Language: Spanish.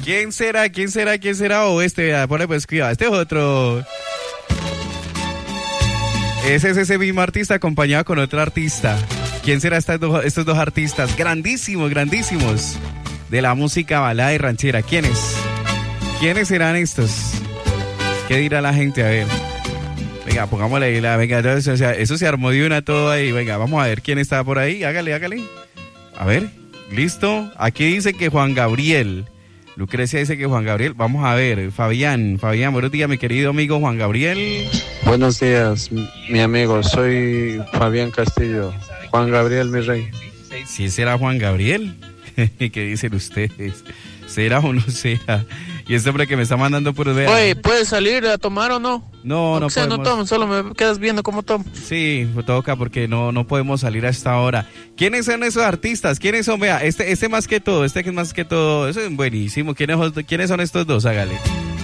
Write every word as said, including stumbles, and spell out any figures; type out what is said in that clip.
¿Quién será? ¿Quién será? ¿Quién será? O este, pone pues cuidado, este es otro. Ese es ese mismo artista acompañado con otro artista. ¿Quién será estas dos, estos dos artistas? Grandísimos, grandísimos. De la música balada y ranchera. ¿Quiénes? ¿Quiénes serán estos? ¿Qué dirá la gente? A ver. Venga, pongámosle ahí la... Venga, entonces, o sea, eso se armó de una todo ahí. Venga, vamos a ver quién está por ahí. Hágale, hágale. A ver, listo. Aquí dice que Juan Gabriel. Lucrecia dice que Juan Gabriel. Vamos a ver, Fabián. Fabián, buenos días, mi querido amigo Juan Gabriel. Buenos días, mi amigo. Soy Fabián Castillo. Juan Gabriel, mi rey. ¿Sí será Juan Gabriel? ¿Qué dicen ustedes? ¿Será o no será? Y este hombre que me está mandando por ver. Oye, ¿puedes salir a tomar o no? No, no o sea, podemos. no tomo, solo me quedas viendo cómo tomo. Sí, toca porque no, no podemos salir a esta hora. ¿Quiénes son esos artistas? ¿Quiénes son? Vea, este, este más que todo, este que es más que todo, eso es buenísimo. ¿Quiénes, ¿quiénes son estos dos? Hágale.